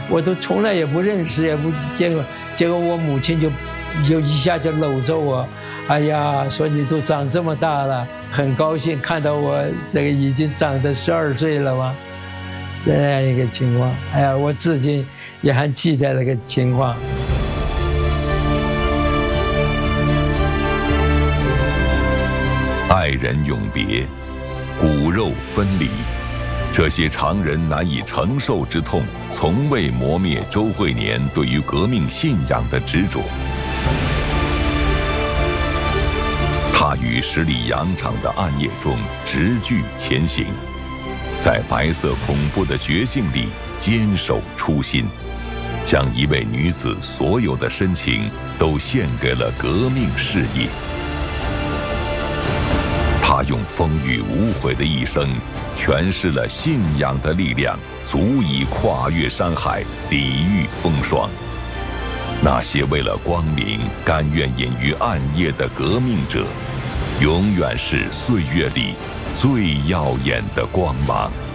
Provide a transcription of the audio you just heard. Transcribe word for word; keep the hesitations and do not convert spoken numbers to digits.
我都从来也不认识，也不结果，结果我母亲就就一下就搂着我，哎呀，说你都长这么大了，很高兴看到我这个已经长得十二岁了嘛，这样一个情况，哎呀，我至今也还记得那个情况。 爱人永别，骨肉分离，这些常人难以承受之痛，从未磨灭周惠年对于革命信仰的执着。他于十里洋场的暗夜中直距前行，在白色恐怖的绝境里坚守初心，将一位女子所有的深情都献给了革命事业。他用风雨无悔的一生，诠释了信仰的力量足以跨越山海，抵御风霜。那些为了光明甘愿隐于暗夜的革命者，永远是岁月里最耀眼的光芒。